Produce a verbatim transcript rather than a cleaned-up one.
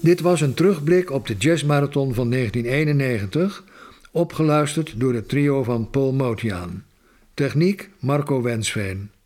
Dit was een terugblik op de jazzmarathon van negentien eenennegentig, opgeluisterd door het trio van Paul Motian. Techniek Marco Wensveen.